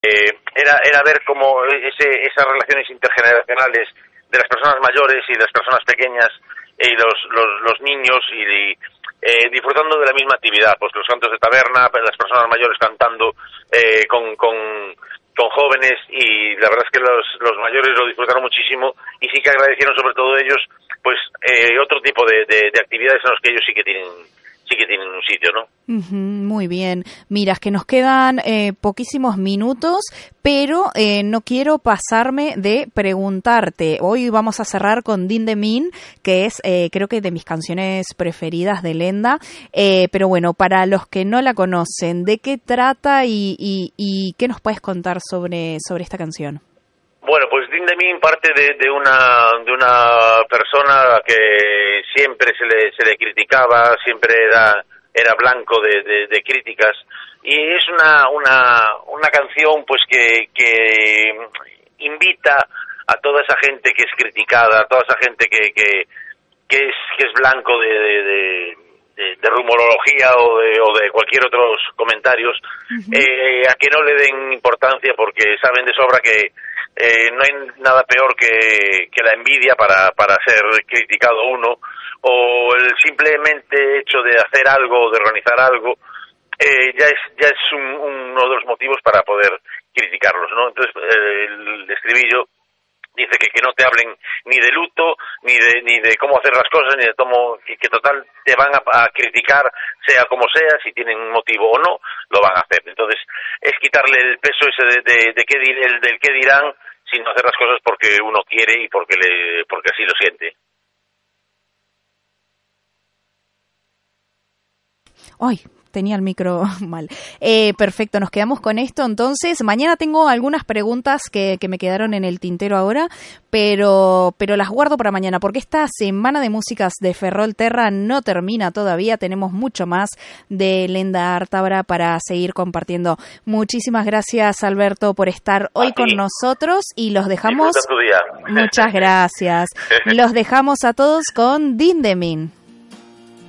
era ver cómo esas relaciones intergeneracionales de las personas mayores y de las personas pequeñas y los niños y disfrutando de la misma actividad, pues los cantos de taberna, las personas mayores cantando con jóvenes, y la verdad es que los mayores lo disfrutaron muchísimo y sí que agradecieron sobre todo ellos pues otro tipo de actividades en los que ellos sí que tienen un sitio, ¿no? Muy bien. Mira, es que nos quedan poquísimos minutos, pero no quiero pasarme de preguntarte. Hoy vamos a cerrar con Din de Min, que es creo que de mis canciones preferidas de Lenda, pero bueno, para los que no la conocen, ¿de qué trata y qué nos puedes contar sobre esta canción? Bueno, pues Din de Min parte de una persona que siempre se le criticaba, siempre era blanco de críticas, y es una canción pues que invita a toda esa gente que es criticada, a toda esa gente que es blanco de rumorología o de cualquier otros comentarios, a que no le den importancia, porque saben de sobra que no hay nada peor que la envidia para ser criticado uno, o el simplemente hecho de hacer algo, de organizar algo, ya es uno de los motivos para poder criticarlos, ¿no? Entonces el estribillo dice que no te hablen ni de luto, ni de cómo hacer las cosas, ni de cómo, que total te van a criticar, sea como sea, si tienen un motivo o no, lo van a hacer. Entonces es quitarle el peso ese del qué dirán, sino hacer las cosas porque uno quiere y porque así lo siente. Ay, tenía el micro mal. Perfecto, nos quedamos con esto. Entonces, mañana tengo algunas preguntas que me quedaron en el tintero ahora, pero las guardo para mañana, porque esta semana de músicas de Ferrolterra no termina todavía. Tenemos mucho más de Lenda Ártabra para seguir compartiendo. Muchísimas gracias, Alberto, por estar hoy con nosotros, y los dejamos... Disfruta tu día. Muchas gracias. Los dejamos a todos con Din de Min.